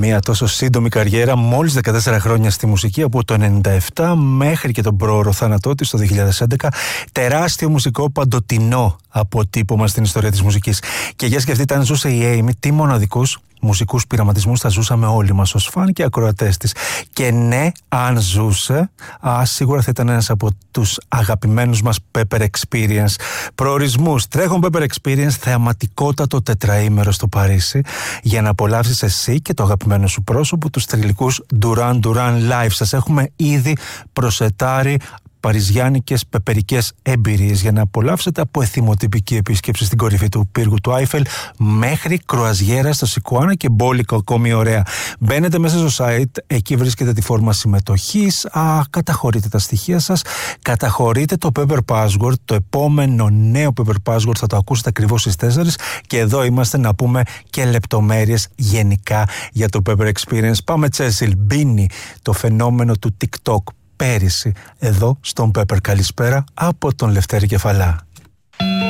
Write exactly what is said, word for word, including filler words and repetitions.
μια τόσο σύντομη καριέρα, μόλις δεκατέσσερα χρόνια στη μουσική, από το ενενήντα επτά μέχρι και τον πρόωρο θάνατό της το δύο χιλιάδες έντεκα. Τεράστιο μουσικό παντοτινό αποτύπωμα στην ιστορία της μουσικής. Και για σκεφτείτε, αν ζούσε η Amy, τι μοναδικούς μουσικούς πειραματισμούς θα ζούσαμε όλοι μας ως φαν και ακροατές της. Και ναι, αν ζούσε, α, σίγουρα θα ήταν ένας από τους αγαπημένους μας Pepper Experience προορισμούς. Τρέχον Pepper Experience, θεαματικότατο τετραήμερο στο Παρίσι, για να απολαύσεις εσύ και το αγαπημένο σου πρόσωπο τους θρυλικούς Duran Duran Live. Σας έχουμε ήδη προσετάρει παριζιάνικες πεπερικές εμπειρίες για να απολαύσετε από εθιμοτυπική επίσκεψη στην κορυφή του πύργου του Άιφελ μέχρι κρουαζιέρα στο Σικουάνα και μπόλικο ακόμη ωραία. Μπαίνετε μέσα στο site, εκεί βρίσκετε τη φόρμα συμμετοχής, α, καταχωρείτε τα στοιχεία σας, καταχωρείτε το Pepper Password, το επόμενο νέο Pepper Password θα το ακούσετε ακριβώς στις τέσσερις και εδώ είμαστε να πούμε και λεπτομέρειες γενικά για το Pepper Experience. Πάμε Τσέσιλ, μπίνει το φαινόμενο του TikTok πέρυσι εδώ στον Pepper. Καλησπέρα από τον Λευτέρη Κεφαλά.